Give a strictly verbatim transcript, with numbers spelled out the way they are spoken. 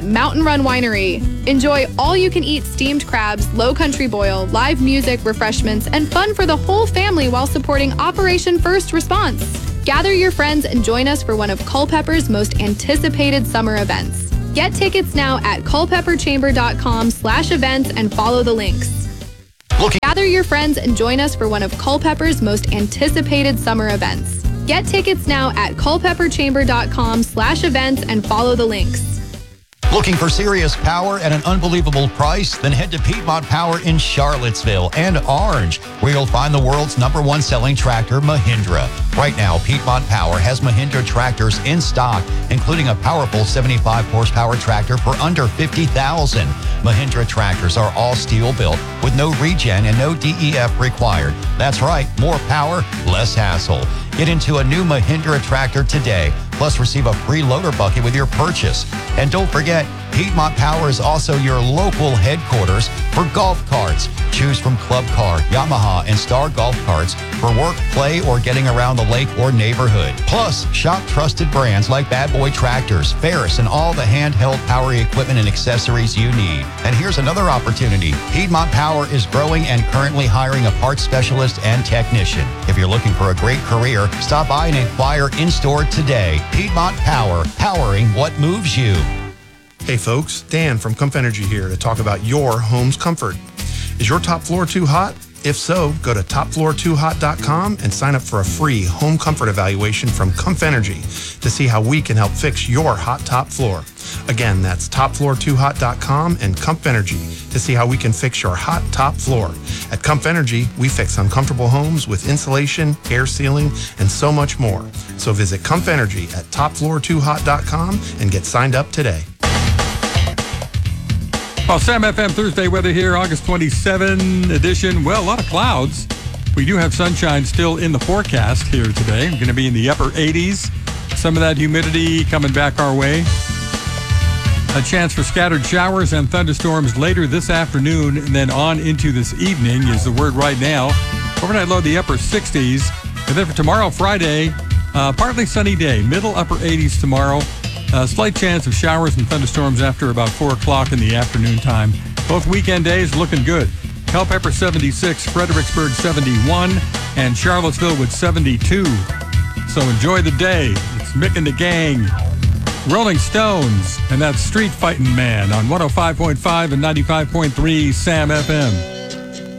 at Mountain Run Winery. Enjoy all-you-can-eat steamed crabs, low country boil, live music, refreshments, and fun for the whole family while supporting Operation First Response. Gather your friends and join us for one of Culpeper's most anticipated summer events. Get tickets now at culpeperchamber.com slash events and follow the links. Looking- Gather your friends and join us for one of Culpeper's most anticipated summer events. Get tickets now at culpeperchamber.com slash events and follow the links. Looking for serious power at an unbelievable price? Then head to Piedmont Power in Charlottesville and Orange, where you'll find the world's number one selling tractor, Mahindra. Right now, Piedmont Power has Mahindra tractors in stock, including a powerful seventy-five horsepower tractor for under fifty thousand dollars. Mahindra tractors are all steel built with no regen and no D E F required. That's right, more power, less hassle. Get into a new Mahindra tractor today, plus receive a free loader bucket with your purchase. And don't forget, Piedmont Power is also your local headquarters for golf carts. Choose from Club Car, Yamaha, and Star Golf Carts for work, play, or getting around the lake or neighborhood. Plus, shop trusted brands like Bad Boy Tractors, Ferris, and all the handheld power equipment and accessories you need. And here's another opportunity. Piedmont Power is growing and currently hiring a parts specialist and technician. If you're looking for a great career, stop by and inquire in-store today. Piedmont Power, powering what moves you. Hey folks, Dan from Comf Energy here to talk about your home's comfort. Is your top floor too hot? If so, go to top floor too hot dot com and sign up for a free home comfort evaluation from Comf Energy to see how we can help fix your hot top floor. Again, that's top floor too hot dot com and Comf Energy to see how we can fix your hot top floor. At Comf Energy, we fix uncomfortable homes with insulation, air sealing, and so much more. So visit Comf Energy at top floor too hot dot com and get signed up today. Well, Sam F M Thursday weather here, August twenty-seventh edition. Well, a lot of clouds. We do have sunshine still in the forecast here today. We're going to be in the upper eighties. Some of that humidity coming back our way. A chance for scattered showers and thunderstorms later this afternoon and then on into this evening is the word right now. Overnight low, the upper sixties. And then for tomorrow, Friday, uh, partly sunny day, middle upper eighties tomorrow. A slight chance of showers and thunderstorms after about four o'clock in the afternoon time. Both weekend days looking good. Culpeper seventy-six, Fredericksburg seventy-one, and Charlottesville with seventy-two. So enjoy the day. It's Mick and the Gang. Rolling Stones, and that's Street Fighting Man on one oh five point five and ninety-five point three Sam F M.